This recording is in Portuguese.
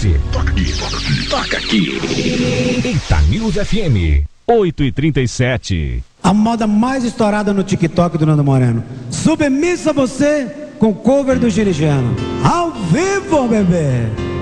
você. Toca aqui, toca aqui, toca aqui. Eita News FM 8h37. A moda mais estourada no TikTok do Nando Moreno. Submissa a você com cover do Girigiano. Ao vivo, bebê.